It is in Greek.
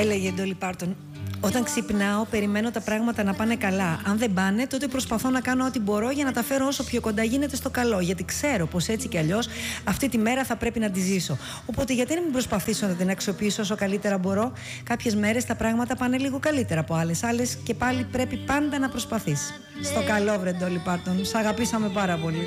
Έλεγε η Dolly Parton. Όταν ξυπνάω, περιμένω τα πράγματα να πάνε καλά. Αν δεν πάνε, τότε προσπαθώ να κάνω ό,τι μπορώ για να τα φέρω όσο πιο κοντά γίνεται στο καλό. Γιατί ξέρω πως έτσι κι αλλιώς αυτή τη μέρα θα πρέπει να τη ζήσω. Οπότε, γιατί να μην προσπαθήσω να την αξιοποιήσω όσο καλύτερα μπορώ. Κάποιες μέρες τα πράγματα πάνε λίγο καλύτερα από άλλες και πάλι πρέπει πάντα να προσπαθείς. Στο καλό, βρε Dolly Parton. Σ' αγαπήσαμε πάρα πολύ.